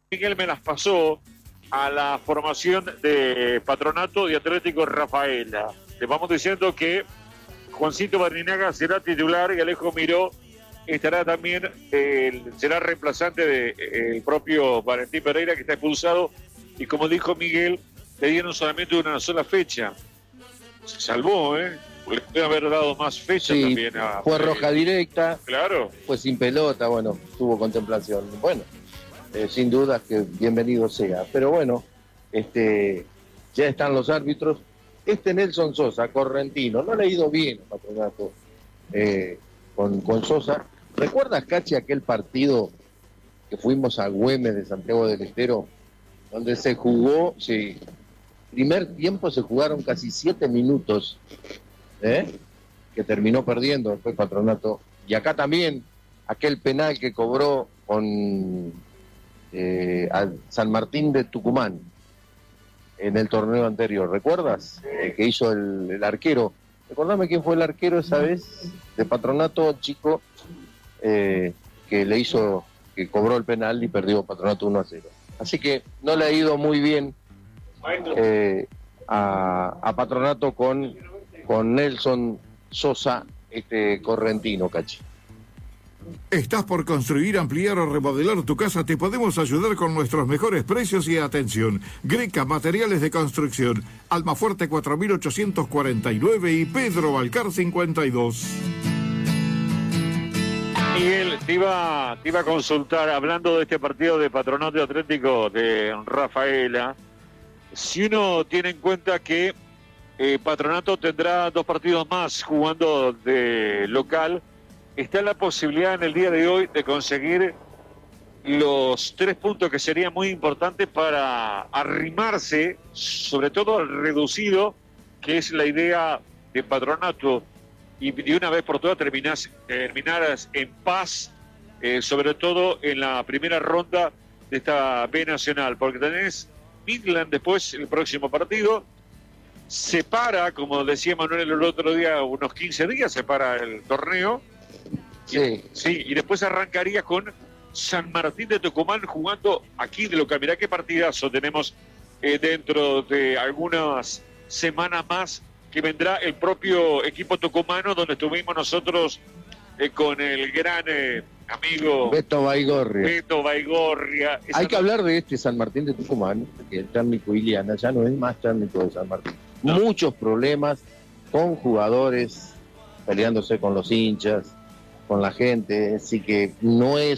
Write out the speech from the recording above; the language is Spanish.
Miguel me las pasó a la formación de Patronato y Atlético Rafaela. Le vamos diciendo que Juancito Barrinaga será titular y Alejo Miró estará también, será reemplazante del propio Valentín Pereira, que está expulsado. Y como dijo Miguel, le dieron solamente una sola fecha. Se salvó, ¿eh? Le puede haber dado más fechas Sí, también a fue roja directa, Claro. fue sin pelota, bueno, tuvo contemplación. Bueno, sin duda que bienvenido sea. Pero bueno, ya están los árbitros. Nelson Sosa, correntino, no le ha ido bien a Patronato con Sosa. ¿Recuerdas, Cachi, aquel partido que fuimos a Güemes de Santiago del Estero, donde se jugó, sí, primer tiempo se jugaron casi 7 minutos, que terminó perdiendo después Patronato? Y acá también, aquel penal que cobró con a San Martín de Tucumán en el torneo anterior, ¿recuerdas? Que hizo el arquero. Recordame quién fue el arquero esa vez de Patronato, chico, que le hizo, que cobró el penal y perdió Patronato 1-0. Así que no le ha ido muy bien a Patronato con Nelson Sosa, correntino, Cachi. ¿Estás por construir, ampliar o remodelar tu casa? Te podemos ayudar con nuestros mejores precios y atención. Greca Materiales de Construcción, Almafuerte 4849 y Pedro Balcar 52. Miguel, te iba a consultar, hablando de este partido de Patronato y Atlético de Rafaela, si uno tiene en cuenta que Patronato tendrá 2 partidos más jugando de local, está la posibilidad en el día de hoy de conseguir los 3 puntos que serían muy importantes para arrimarse, sobre todo al reducido, que es la idea de Patronato, y de una vez por todas terminar en paz, sobre todo en la primera ronda de esta B Nacional, porque tenés Midland después el próximo partido, se para, como decía Manuel el otro día, unos 15 días se para el torneo. Sí. Sí, y después arrancaría con San Martín de Tucumán jugando aquí de local. Mirá qué partidazo tenemos dentro de algunas semanas más, que vendrá el propio equipo tucumano, donde estuvimos nosotros con el gran amigo Beto Baigorria. Hay que hablar de San Martín de Tucumán, que el técnico Iliana ya no es más técnico de San Martín. No. Muchos problemas con jugadores, peleándose con los hinchas, con la gente, así que no es